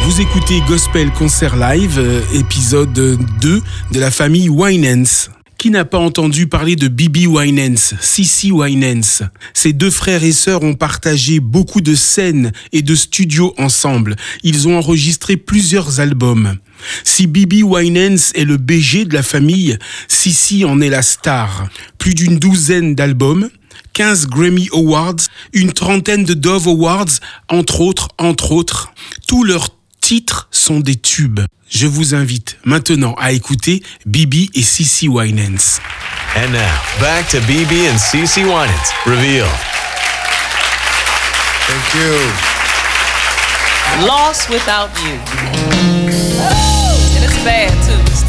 Vous écoutez Gospel Concert Live, épisode 2 de la famille Winans. Qui n'a pas entendu parler de Bibi Winans, CeCe Winans? Ces deux frères et sœurs ont partagé beaucoup de scènes et de studios ensemble. Ils ont enregistré plusieurs albums. Si Bibi Winans est le BG de la famille, CeCe en est la star. Plus d'une douzaine d'albums, 15 Grammy Awards, une trentaine de Dove Awards, entre autres. Tous leurs titres sont des tubes. Je vous invite maintenant à écouter Bibi et CeCe Winans. And now, back to Bibi and CeCe Winans. Reveal. Thank you. Lost without you.